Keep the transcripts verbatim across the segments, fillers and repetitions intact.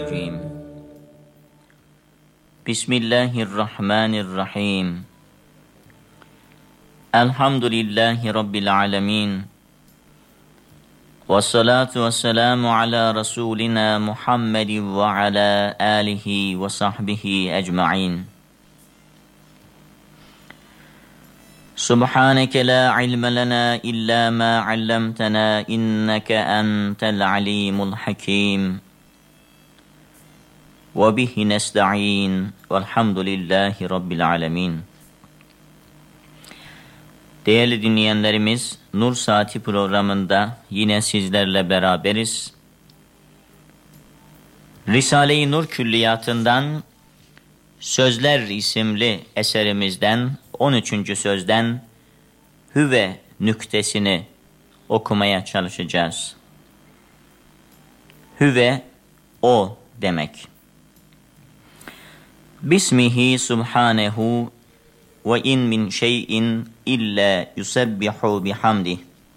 Bismillahirrahmanirrahim. Bismillahirrahmanirrahim. Elhamdülillahi Rabbil alemin. Ve salatu ve selamu ala Resulina Muhammedin ve ala alihi ve sahbihi ecma'in. Subhaneke la ilme lena illa ma allamtena inneke entel alimul hakim. Ve bihi nesta'in velhamdülillahi Rabbil alemin. Değerli dinleyenlerimiz, Nur Saati programında yine sizlerle beraberiz. Risale-i Nur Külliyatı'ndan Sözler isimli eserimizden on üçüncü sözden Hüve nüktesini okumaya çalışacağız. Hüve, o demek. Bismihi subhanehu ve in min şeyin illa yusebbihu bihamdih.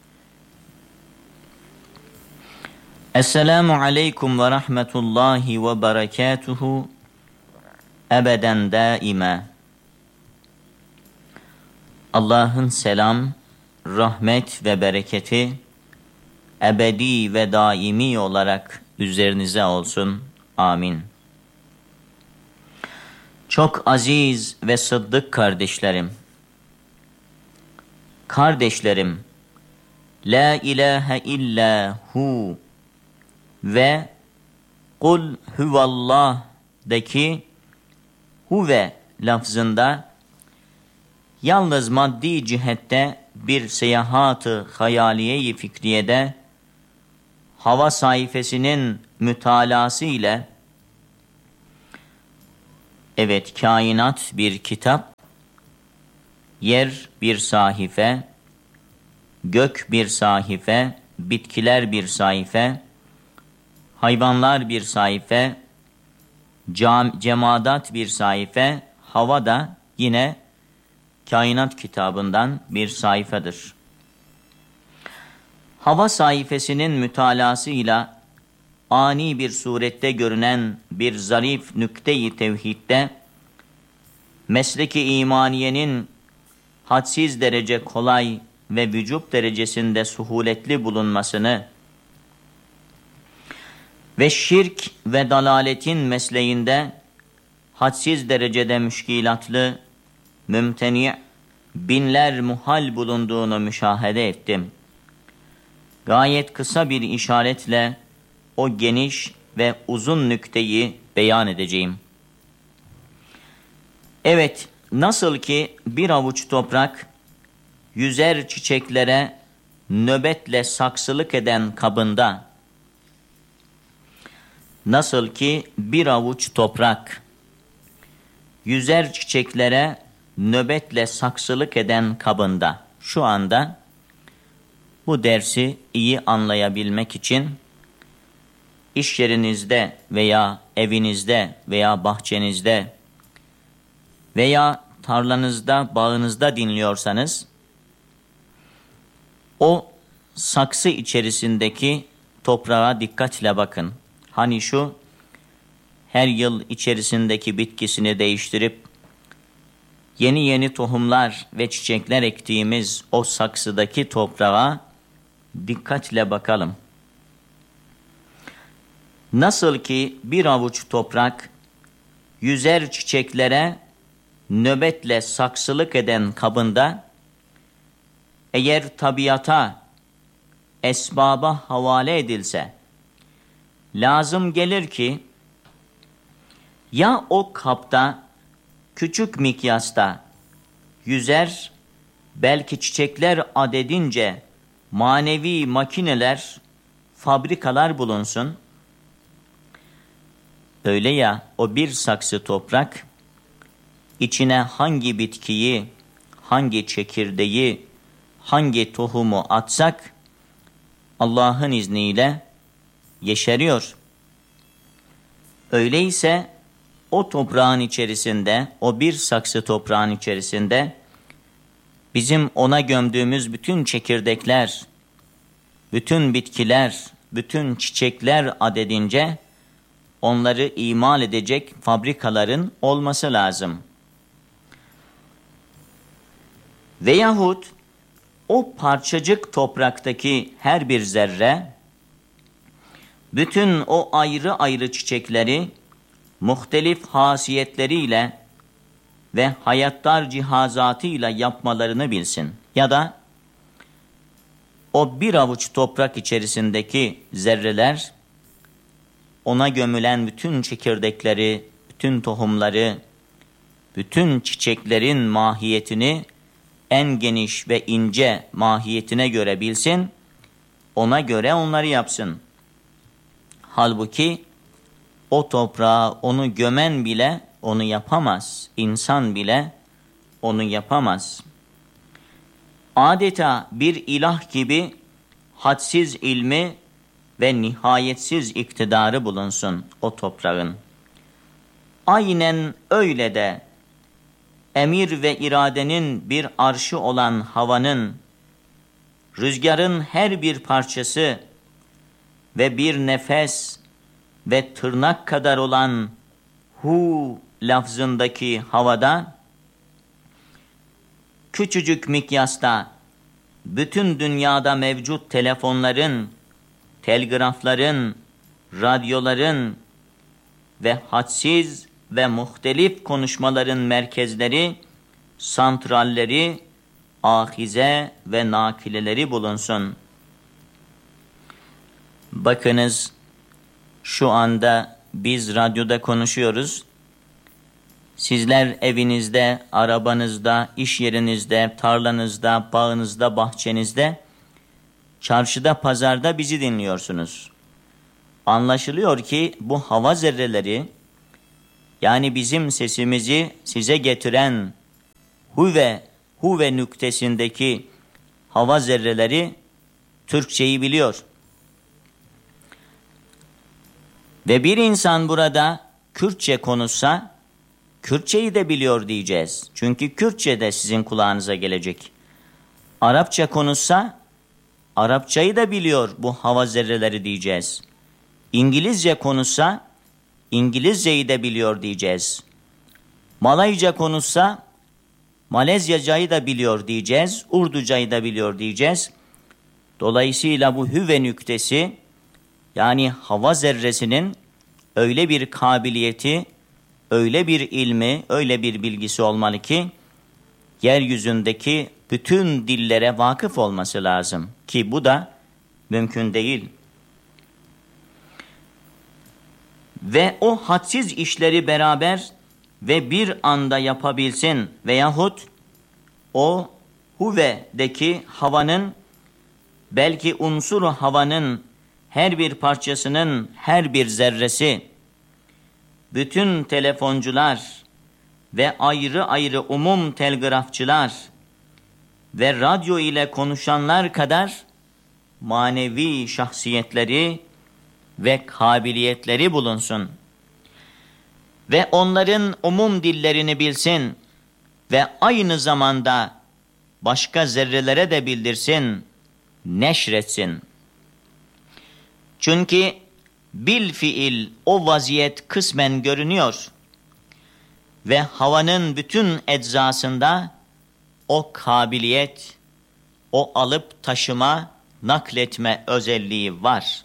Esselamu aleyküm ve rahmetullahi ve berekatuhu ebeden daima. Allah'ın selam, rahmet ve bereketi ebedi ve daimi olarak üzerinize olsun. Amin. Çok aziz ve sıddık kardeşlerim, kardeşlerim, la ilahe illa hu ve kul huvallah'daki huve lafzında yalnız maddi cihette bir seyahat-ı hayaliye-i fikriyede hava sayfasının mütalası ile evet, kainat bir kitap, yer bir sahife, gök bir sahife, bitkiler bir sahife, hayvanlar bir sahife, cam, cemadat bir sahife, hava da yine kainat kitabından bir sayfadır. Hava sayfasının mütalasıyla ani bir surette görünen bir zarif nükte-i tevhidde, mesleki imaniyenin hadsiz derece kolay ve vücub derecesinde suhuletli bulunmasını ve şirk ve dalaletin mesleğinde hadsiz derecede müşkilatlı, mümteni, binler muhal bulunduğunu müşahede ettim. Gayet kısa bir işaretle o geniş ve uzun nükteyi beyan edeceğim. Evet, nasıl ki bir avuç toprak yüzer çiçeklere nöbetle saksılık eden kabında, nasıl ki bir avuç toprak yüzer çiçeklere nöbetle saksılık eden kabında, şu anda bu dersi iyi anlayabilmek için İş yerinizde veya evinizde veya bahçenizde veya tarlanızda, bağınızda dinliyorsanız, o saksı içerisindeki toprağa dikkatle bakın. Hani şu her yıl içerisindeki bitkisini değiştirip yeni yeni tohumlar ve çiçekler ektiğimiz o saksıdaki toprağa dikkatle bakalım. Nasıl ki bir avuç toprak yüzer çiçeklere nöbetle saksılık eden kabında, eğer tabiata, esbaba havale edilse, lazım gelir ki ya o kapta küçük mikyasta yüzer, belki çiçekler adedince manevi makineler, fabrikalar bulunsun. Öyle ya, o bir saksı toprak, içine hangi bitkiyi, hangi çekirdeği, hangi tohumu atsak, Allah'ın izniyle yeşeriyor. Öyleyse o toprağın içerisinde, o bir saksı toprağın içerisinde, bizim ona gömdüğümüz bütün çekirdekler, bütün bitkiler, bütün çiçekler adedince onları imal edecek fabrikaların olması lazım. Veyahut o parçacık topraktaki her bir zerre, bütün o ayrı ayrı çiçekleri, muhtelif hasiyetleriyle ve hayatlar cihazatıyla yapmalarını bilsin. Ya da o bir avuç toprak içerisindeki zerreler, ona gömülen bütün çekirdekleri, bütün tohumları, bütün çiçeklerin mahiyetini en geniş ve ince mahiyetine göre bilsin, ona göre onları yapsın. Halbuki o toprağa onu gömen bile onu yapamaz. İnsan bile onu yapamaz. Adeta bir ilah gibi hadsiz ilmi ve nihayetsiz iktidarı bulunsun o toprağın. Aynen öyle de emir ve iradenin bir arşı olan havanın, rüzgarın her bir parçası ve bir nefes ve tırnak kadar olan hu lafzındaki havada, küçücük mikyasta bütün dünyada mevcut telefonların, telgrafların, radyoların ve hadsiz ve muhtelif konuşmaların merkezleri, santralleri, ahize ve nakileleri bulunsun. Bakınız, şu anda biz radyoda konuşuyoruz. Sizler evinizde, arabanızda, iş yerinizde, tarlanızda, bağınızda, bahçenizde, çarşıda, pazarda bizi dinliyorsunuz. Anlaşılıyor ki bu hava zerreleri, yani bizim sesimizi size getiren huve, huve nüktesindeki hava zerreleri Türkçeyi biliyor. Ve bir insan burada Kürtçe konuşsa, Kürtçeyi de biliyor diyeceğiz. Çünkü Kürtçe de sizin kulağınıza gelecek. Arapça konuşsa, Arapçayı da biliyor bu hava zerreleri diyeceğiz. İngilizce konuşsa, İngilizceyi de biliyor diyeceğiz. Malayca konuşsa, Malezyacayı da biliyor diyeceğiz. Urducayı da biliyor diyeceğiz. Dolayısıyla bu hüve nüktesi, yani hava zerresinin öyle bir kabiliyeti, öyle bir ilmi, öyle bir bilgisi olmalı ki, yeryüzündeki bütün dillere vakıf olması lazım. Ki bu da mümkün değil. Ve o hadsiz işleri beraber ve bir anda yapabilsin veyahut o huvedeki havanın, belki unsuru havanın her bir parçasının her bir zerresi, bütün telefoncular ve ayrı ayrı umum telgrafçılar ve radyo ile konuşanlar kadar manevi şahsiyetleri ve kabiliyetleri bulunsun. Ve onların umum dillerini bilsin ve aynı zamanda başka zerrelere de bildirsin, neşretsin. Çünkü bil fiil o vaziyet kısmen görünüyor ve havanın bütün eczasında o kabiliyet, o alıp taşıma, nakletme özelliği var.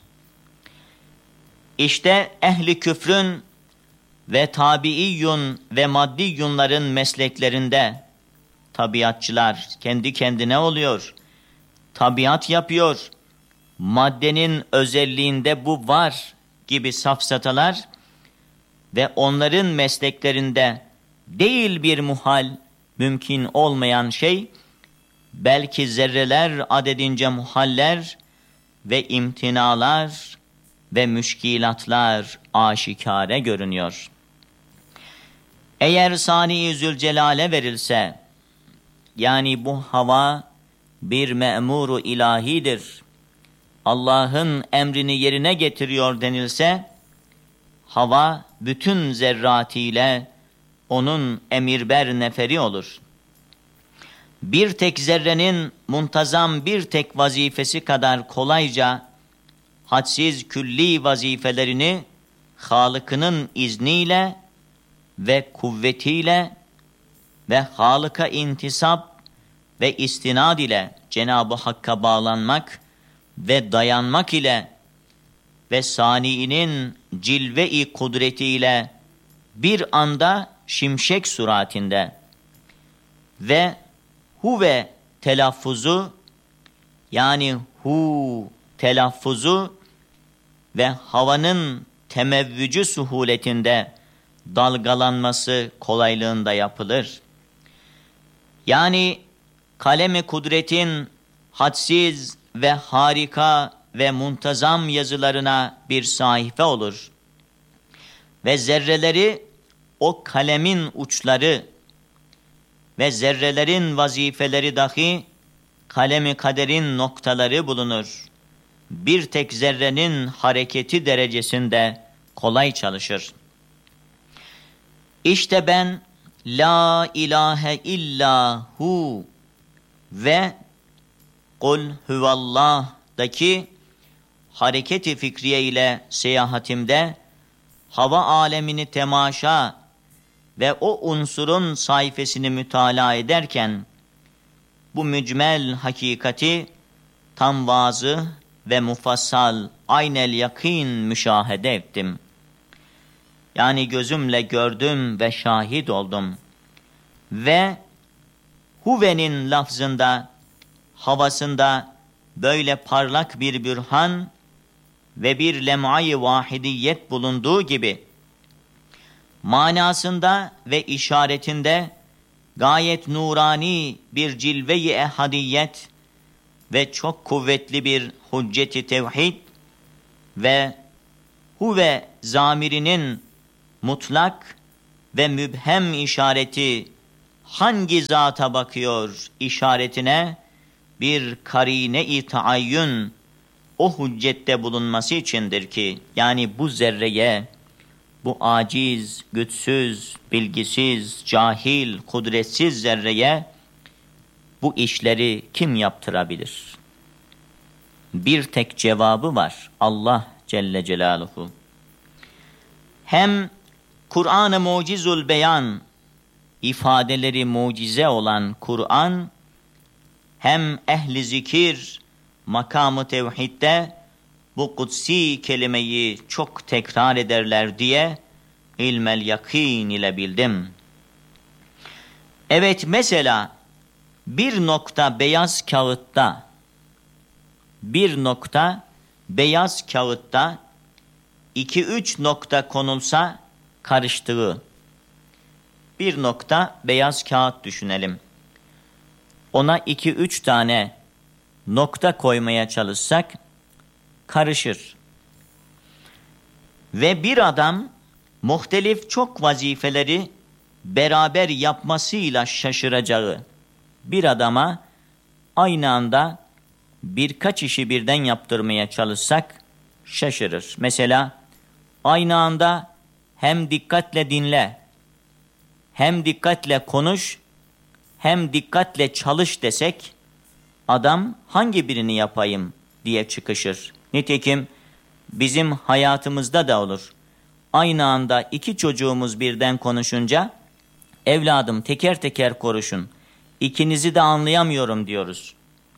İşte ehli küfrün ve tabiiyyun ve maddiyyunların mesleklerinde tabiatçılar kendi kendine oluyor, tabiat yapıyor, maddenin özelliğinde bu var gibi safsatalar ve onların mesleklerinde değil bir muhal, mümkün olmayan şey, belki zerreler adedince muhaller ve imtinalar ve müşkilatlar aşikare görünüyor. Eğer Sani-i Zülcelal'e verilse, yani bu hava bir me'muru ilahidir, Allah'ın emrini yerine getiriyor denilse, hava bütün zerratiyle onun emirber neferi olur. Bir tek zerrenin muntazam bir tek vazifesi kadar kolayca hadsiz külli vazifelerini Halık'ının izniyle ve kuvvetiyle ve Halık'a intisap ve istinad ile Cenab-ı Hakk'a bağlanmak ve dayanmak ile ve Sani'nin cilve-i kudretiyle bir anda şimşek suratinde ve huve telaffuzu, yani hu telaffuzu ve havanın temevvücü suhuletinde dalgalanması kolaylığında yapılır. Yani kalem-i kudretin hadsiz ve harika ve muntazam yazılarına bir sahife olur. Ve zerreleri o kalemin uçları ve zerrelerin vazifeleri dahi kalem-i kaderin noktaları bulunur. Bir tek zerrenin hareketi derecesinde kolay çalışır. İşte ben La ilahe illa hu ve Kul huvallah'daki hareket-i fikriye ile seyahatimde hava alemini temaşa ve o unsurun sayfasını mütalaa ederken bu mücmel hakikati tam vazı ve mufassal aynel yakin müşahede ettim. Yani gözümle gördüm ve şahit oldum. Ve huvenin lafzında, havasında böyle parlak bir bürhan ve bir lem'ay-ı vahidiyet bulunduğu gibi, manasında ve işaretinde gayet nurani bir cilve-i ehadiyet ve çok kuvvetli bir hücceti tevhid ve huve zamirinin mutlak ve mübhem işareti hangi zata bakıyor işaretine bir karine-i taayyün o hüccette bulunması içindir ki, yani bu zerreye, bu aciz, güçsüz, bilgisiz, cahil, kudretsiz zerreye bu işleri kim yaptırabilir? Bir tek cevabı var: Allah Celle Celaluhu. Hem Kur'an-ı Mucizul Beyan, ifadeleri mucize olan Kur'an, hem ehli zikir makamı tevhidde bu kutsi kelimeyi çok tekrar ederler diye ilmel yakin ile bildim. Evet, mesela bir nokta beyaz kağıtta, bir nokta beyaz kağıtta iki üç nokta konulsa karıştığı bir nokta beyaz kağıt düşünelim. Ona iki üç tane nokta koymaya çalışsak karışır. Ve bir adam muhtelif çok vazifeleri beraber yapmasıyla şaşıracağı bir adama aynı anda birkaç işi birden yaptırmaya çalışsak şaşırır. Mesela aynı anda hem dikkatle dinle, hem dikkatle konuş, hem dikkatle çalış desek, adam hangi birini yapayım diye çıkışır. Nitekim bizim hayatımızda da olur. Aynı anda iki çocuğumuz birden konuşunca, evladım teker teker konuşun, İkinizi de anlayamıyorum diyoruz.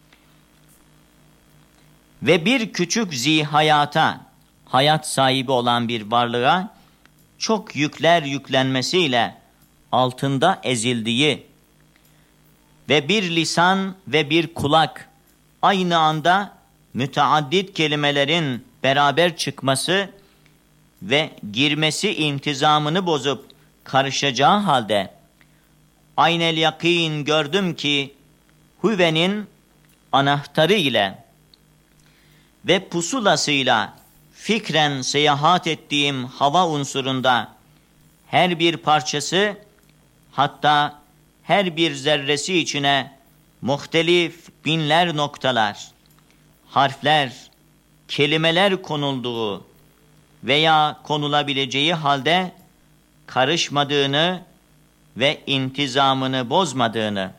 Ve bir küçük zihayata, hayat sahibi olan bir varlığa çok yükler yüklenmesiyle altında ezildiği ve bir lisan ve bir kulak aynı anda müteaddit kelimelerin beraber çıkması ve girmesi intizamını bozup karışacağı halde aynel yakin gördüm ki huvenin anahtarı ile ve pusulasıyla fikren seyahat ettiğim hava unsurunda her bir parçası, hatta her bir zerresi içine muhtelif binler noktalar, harfler, kelimeler konulduğu veya konulabileceği halde karışmadığını ve intizamını bozmadığını,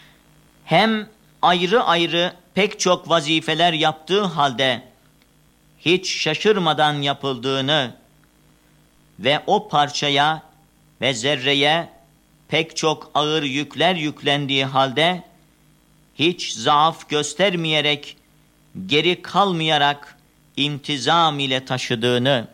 hem ayrı ayrı pek çok vazifeler yaptığı halde hiç şaşırmadan yapıldığını ve o parçaya ve zerreye pek çok ağır yükler yüklendiği halde hiç zaaf göstermeyerek, geri kalmayarak intizam ile taşıdığını,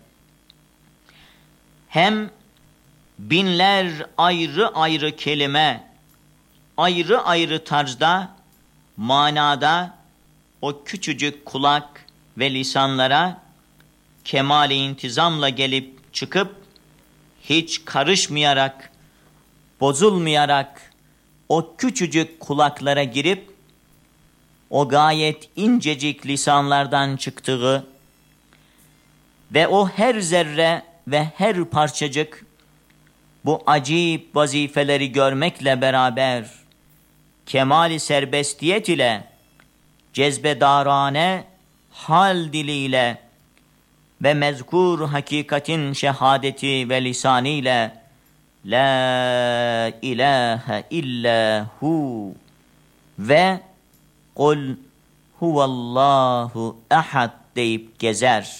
hem binler ayrı ayrı kelime, ayrı ayrı tarzda, manada o küçücük kulak ve lisanlara kemal-i intizamla gelip çıkıp, hiç karışmayarak, bozulmayarak o küçücük kulaklara girip, o gayet incecik lisanlardan çıktığı ve o her zerre ve her parçacık bu acip vazifeleri görmekle beraber kemal-i serbestiyet ile, cezbedarane hal diliyle ve mezkur hakikatin şehadeti ve lisanıyla La ilahe illa hu ve kul huvallahu ehad deyip gezer.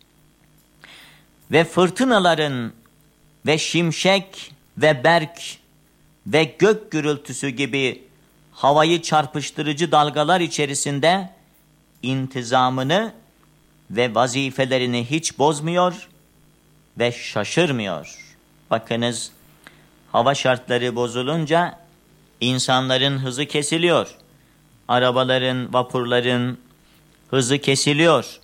Ve fırtınaların ve şimşek ve berk ve gök gürültüsü gibi havayı çarpıştırıcı dalgalar içerisinde intizamını ve vazifelerini hiç bozmuyor ve şaşırmıyor. Bakınız, hava şartları bozulunca insanların hızı kesiliyor. Arabaların, vapurların hızı kesiliyor.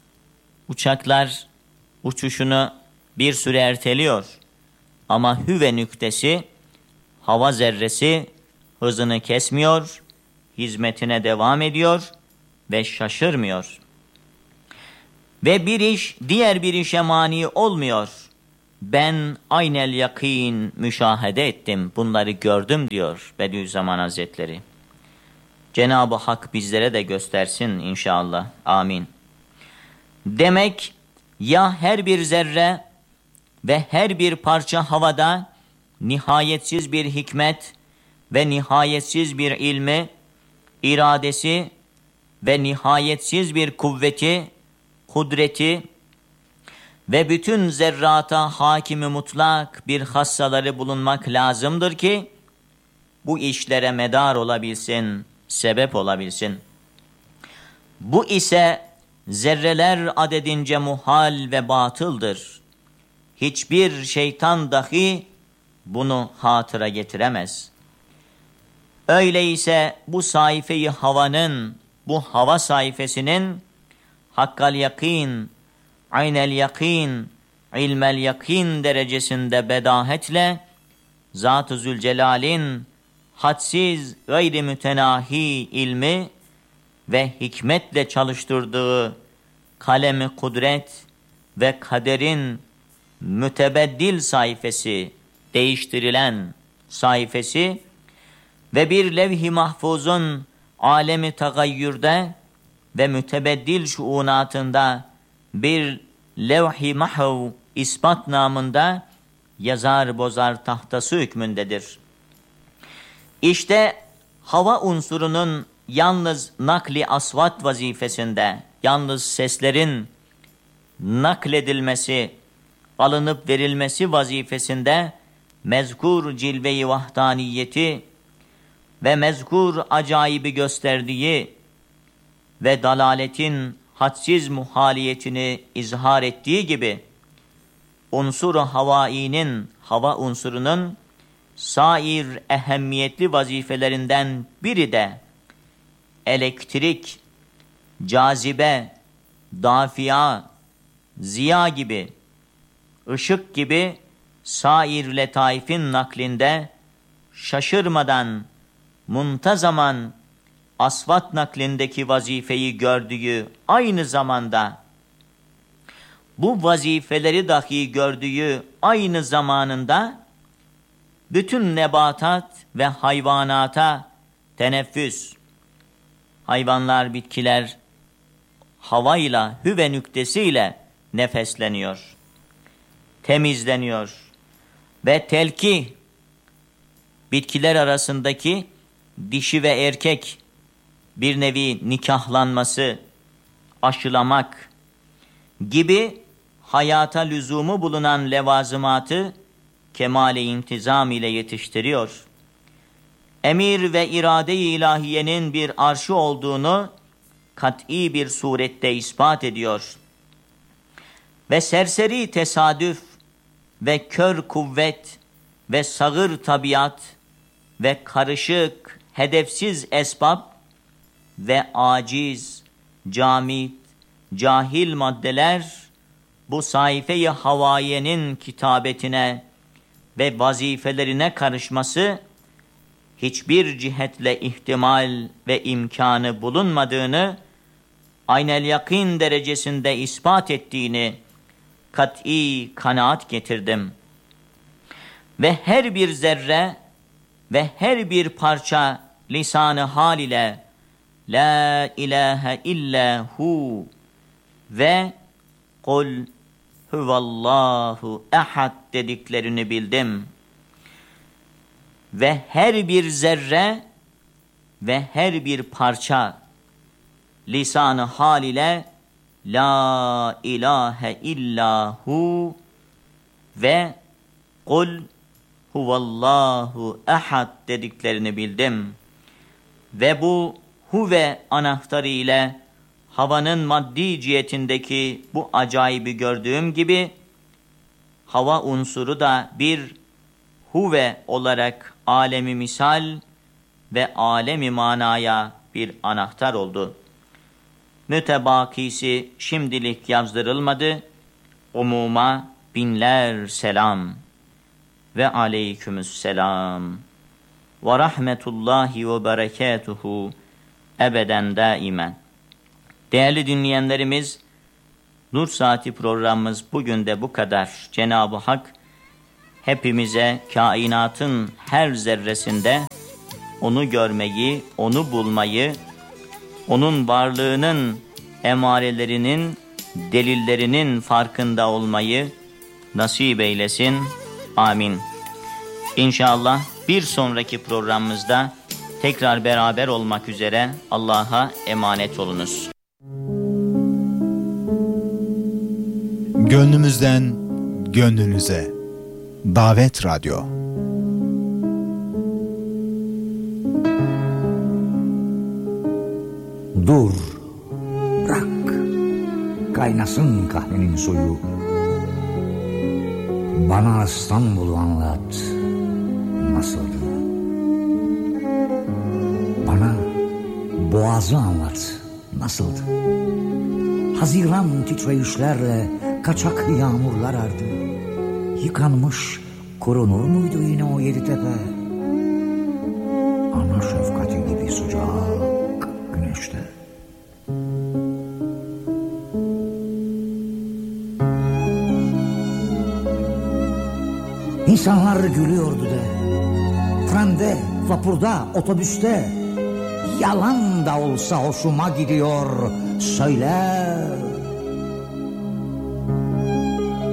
Uçaklar uçuşunu bir süre erteliyor. Ama hüve nüktesi, hava zerresi hızını kesmiyor, hizmetine devam ediyor ve şaşırmıyor. Ve bir iş diğer bir işe mani olmuyor. Ben aynel yakin müşahede ettim, bunları gördüm diyor Bediüzzaman Hazretleri. Cenab-ı Hak bizlere de göstersin inşallah. Amin. Demek ya her bir zerre ve her bir parça havada nihayetsiz bir hikmet ve nihayetsiz bir ilmi, iradesi ve nihayetsiz bir kuvveti, kudreti ve bütün zerrata hakimi mutlak bir hassaları bulunmak lazımdır ki bu işlere medar olabilsin, sebep olabilsin. Bu ise zerreler adedince muhal ve batıldır. Hiçbir şeytan dahi bunu hatıra getiremez. Öyleyse bu sayfeyi havanın, bu hava sayfasının hakkal yakin, aynel yakin, ilmel yakin derecesinde bedahetle Zat-ı Zülcelal'in hadsiz gayri mütenahi ilmi ve hikmetle çalıştırdığı kalemi kudret ve kaderin mütebeddil sayfası, değiştirilen sayfası ve bir levh-i mahfuzun alemi tagayyürde ve mütebeddil şuunatında bir levh-i mahv ispat namında yazar bozar tahtası hükmündedir. İşte hava unsurunun yalnız nakli asvat vazifesinde, yalnız seslerin nakledilmesi, alınıp verilmesi vazifesinde mezkur cilve-i vahdaniyeti ve mezkur acayibi gösterdiği ve dalaletin hadsiz muhaliyetini izhar ettiği gibi unsur-u havainin, hava unsurunun sair ehemmiyetli vazifelerinden biri de elektrik, cazibe, dafia, ziya gibi, ışık gibi sair letaifin naklinde şaşırmadan, muntazaman asvat naklindeki vazifeyi gördüğü aynı zamanda bu vazifeleri dahi gördüğü aynı zamanında bütün nebatat ve hayvanata teneffüs, hayvanlar, bitkiler havayla, hüve nüktesiyle nefesleniyor, temizleniyor ve telki, bitkiler arasındaki dişi ve erkek bir nevi nikahlanması, aşılamak gibi hayata lüzumu bulunan levazımatı kemale intizam ile yetiştiriyor. Emir ve irade-i ilahiyenin bir arşı olduğunu kat'i bir surette ispat ediyor. Ve serseri tesadüf ve kör kuvvet ve sağır tabiat ve karışık, hedefsiz esbab ve aciz, camit, cahil maddeler bu sayfe-i havayenin kitabetine ve vazifelerine karışması hiçbir cihetle ihtimal ve imkanı bulunmadığını aynel yakîn derecesinde ispat ettiğini kat'i kanaat getirdim. Ve her bir zerre ve her bir parça lisan-ı hal ile la ilahe illa hu ve kul huvallahu ehad dediklerini bildim. Ve her bir zerre ve her bir parça lisan-ı hal ile la ilahe illa hu ve kul huvallahu ehad dediklerini bildim. Ve bu huve anahtarı ile havanın maddi cihetindeki bu acayibi gördüğüm gibi hava unsuru da bir huve olarak alemi misal ve alemi manaya bir anahtar oldu. Mütebakisi şimdilik yazdırılmadı. Umuma binler selam ve aleykümüsselam ve rahmetullahi ve berekatuhu ebeden daimen. Değerli dinleyenlerimiz, Nur Saati programımız bugün de bu kadar. Cenab-ı Hak hepimize kainatın her zerresinde onu görmeyi, onu bulmayı, onun varlığının emarelerinin, delillerinin farkında olmayı nasip eylesin. Amin. İnşallah bir sonraki programımızda tekrar beraber olmak üzere Allah'a emanet olunuz. Gönlümüzden gönlünüze Davet Radyo. Dur, bırak, kaynasın kahvenin suyu. Bana İstanbul'u anlat, nasıldı? Bana Boğaz'ı anlat, nasıldı? Haziran titreyişlerle kaçak yağmurlar ardı. Yıkanmış korunur muydu yine o yedi tepe? Ana şefkati gibi sıcak güneşte. İnsanlar gülüyordu de. Trende, vapurda, otobüste. Yalan da olsa hoşuma gidiyor. Söyle,